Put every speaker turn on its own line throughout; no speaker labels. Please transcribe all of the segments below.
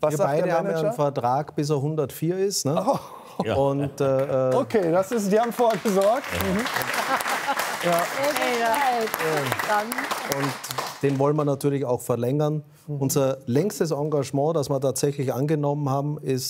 Was
Wir
sagt
beide
der
haben ja
Manager?
einen Vertrag, bis er 104 ist. Ne?
Oh.
Ja.
Und,
Okay, die haben vorgesorgt. Mhm. Ja.
und den wollen wir natürlich auch verlängern. Unser längstes Engagement, das wir tatsächlich angenommen haben, ist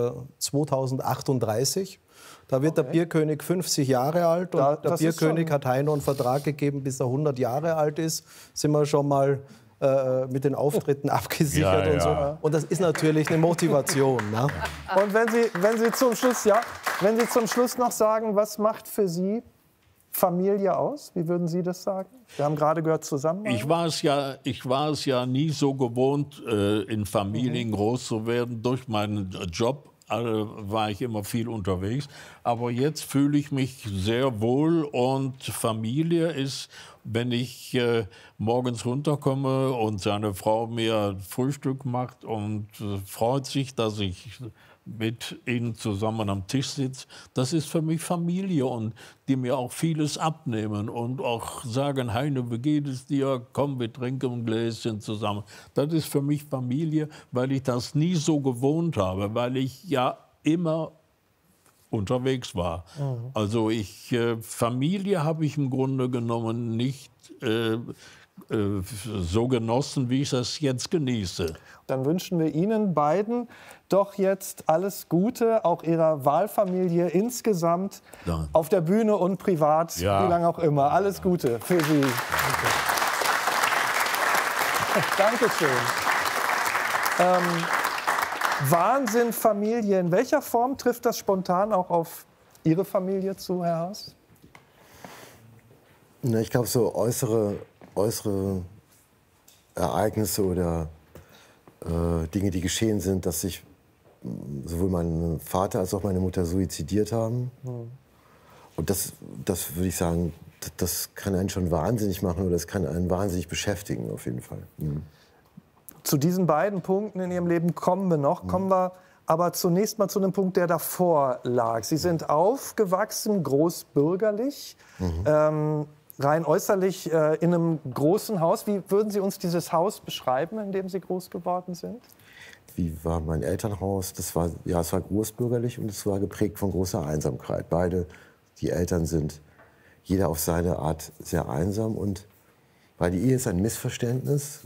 2038. Da wird der Bierkönig 50 Jahre alt und der
das ist
Bierkönig
schon-
hat Heino einen Vertrag gegeben, bis er 100 Jahre alt ist. Sind wir schon mal mit den Auftritten abgesichert
Ja,
und so.
ja.
Und das ist natürlich eine Motivation. Ne?
Und wenn Sie zum Schluss noch sagen, was macht für Sie Familie aus? Wie würden Sie das sagen? Wir haben gerade gehört, Zusammenhalt.
Ich war es ja nie so gewohnt, in Familien groß zu werden. Durch meinen Job war ich immer viel unterwegs. Aber jetzt fühle ich mich sehr wohl und Familie ist, wenn ich morgens runterkomme und seine Frau mir Frühstück macht und freut sich, dass ich mit ihnen zusammen am Tisch sitze, das ist für mich Familie und die mir auch vieles abnehmen und auch sagen, Heino, wie geht es dir? Komm, wir trinken ein Gläschen zusammen. Das ist für mich Familie, weil ich das nie so gewohnt habe, weil ich ja immer unterwegs war. Also Familie habe ich im Grunde genommen nicht so genossen, wie ich das jetzt genieße.
Dann wünschen wir Ihnen beiden doch jetzt alles Gute, auch Ihrer Wahlfamilie insgesamt,
Ja.
auf der Bühne und privat,
Ja.
wie lange auch immer. Alles Gute für Sie. Dankeschön. Wahnsinn, Familie. In welcher Form trifft das spontan auch auf Ihre Familie zu, Herr Haas?
Na, ich glaube, so äußere Ereignisse oder Dinge, die geschehen sind, dass sich sowohl mein Vater als auch meine Mutter suizidiert haben. Und das würde ich sagen, das kann einen schon wahnsinnig machen oder das kann einen wahnsinnig beschäftigen, auf jeden Fall. Mhm.
Zu diesen beiden Punkten in Ihrem Leben kommen wir noch. Kommen wir aber zunächst mal zu einem Punkt, der davor lag. Sie sind aufgewachsen, großbürgerlich, rein äußerlich in einem großen Haus. Wie würden Sie uns dieses Haus beschreiben, in dem Sie groß geworden sind?
Wie war mein Elternhaus? Es war großbürgerlich und es war geprägt von großer Einsamkeit. Die Eltern sind jeder auf seine Art sehr einsam und weil die Ehe ist ein Missverständnis.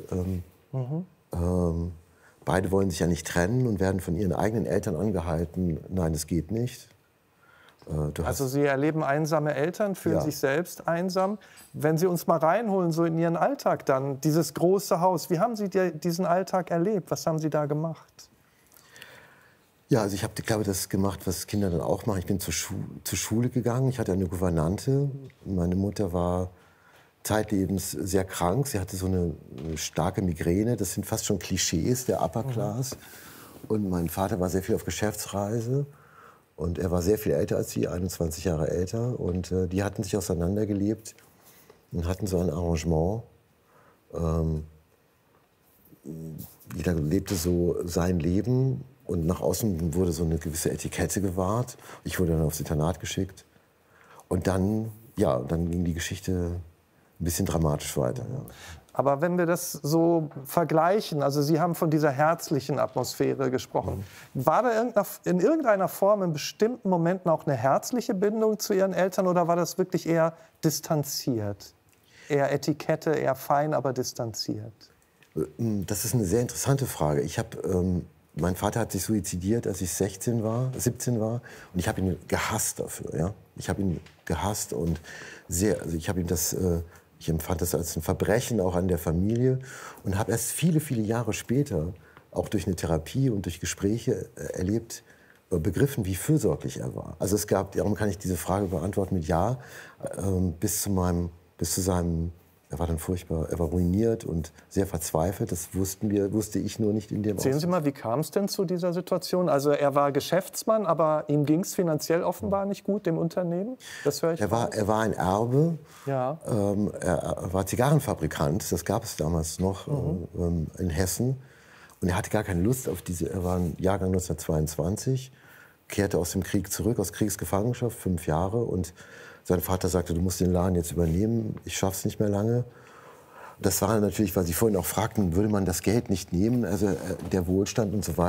Beide wollen sich ja nicht trennen und werden von ihren eigenen Eltern angehalten. Nein, das geht nicht.
Also Sie erleben einsame Eltern, fühlen
Ja.
sich selbst einsam. Wenn Sie uns mal reinholen, so in Ihren Alltag dann, dieses große Haus, wie haben Sie diesen Alltag erlebt? Was haben Sie da gemacht?
Ja, also ich habe, glaube ich, das gemacht, was Kinder dann auch machen. Ich bin zur Schule gegangen. Ich hatte eine Gouvernante. Meine Mutter war zeitlebens sehr krank. Sie hatte so eine starke Migräne. Das sind fast schon Klischees der Upper Class. Und mein Vater war sehr viel auf Geschäftsreise. Und er war sehr viel älter als sie, 21 Jahre älter. Und die hatten sich auseinandergelebt und hatten so ein Arrangement. Jeder lebte so sein Leben. Und nach außen wurde so eine gewisse Etikette gewahrt. Ich wurde dann aufs Internat geschickt. Und dann ging die Geschichte ein bisschen dramatisch weiter. Ja.
Aber wenn wir das so vergleichen, also Sie haben von dieser herzlichen Atmosphäre gesprochen. War da in irgendeiner Form in bestimmten Momenten auch eine herzliche Bindung zu Ihren Eltern oder war das wirklich eher distanziert? Eher Etikette, eher fein, aber distanziert?
Das ist eine sehr interessante Frage. Mein Vater hat sich suizidiert, als ich 17 war. Und ich habe ihn gehasst dafür. Ja? Ich habe ihn gehasst und ich empfand das als ein Verbrechen auch an der Familie und habe erst viele, viele Jahre später, auch durch eine Therapie und durch Gespräche begriffen, wie fürsorglich er war. Also darum kann ich diese Frage beantworten mit Ja, bis zu seinem, er war dann furchtbar, er war ruiniert und sehr verzweifelt. Das wusste ich nur nicht in dem
Sehen Sie mal, wie kam es denn zu dieser Situation? Also er war Geschäftsmann, aber ihm ging es finanziell offenbar nicht gut, dem Unternehmen? Das höre ich
Er war ein Erbe.
Ja.
Er war Zigarrenfabrikant, das gab es damals noch in Hessen. Und er hatte gar keine Lust auf er war ein Jahrgang 1922, kehrte aus dem Krieg zurück, aus Kriegsgefangenschaft, 5 Jahre. Und sein Vater sagte, du musst den Laden jetzt übernehmen, ich schaff's nicht mehr lange. Das war natürlich, weil Sie vorhin auch fragten, würde man das Geld nicht nehmen, also der Wohlstand und so weiter.